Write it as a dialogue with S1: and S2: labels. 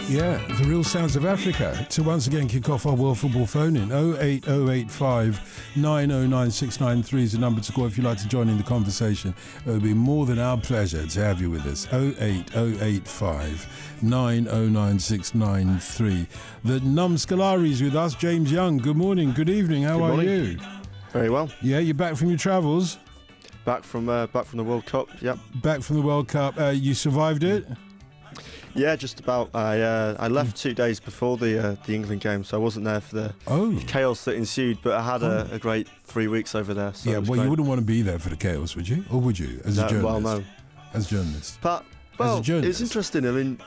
S1: Yeah, the real sounds of Africa. To once again kick off our World Football phone-in. 08085 909 is the number to call if you'd like to join in the conversation. It would be more than our pleasure to have you with us. 08085 909 The Numskalari is with us. James Young, good morning, good evening. How are you?
S2: Very well.
S1: Yeah, you're back from your travels?
S2: Back from the World Cup, yep.
S1: Back from the World Cup. You survived it?
S2: Yeah, just about. I left 2 days before the England game, so I wasn't there for the chaos that ensued. But I had a great 3 weeks over there. So
S1: yeah, well,
S2: great.
S1: You wouldn't want to be there for the chaos, would you? Or would you, as a journalist?
S2: Well, no.
S1: As a journalist.
S2: But it's interesting. I mean,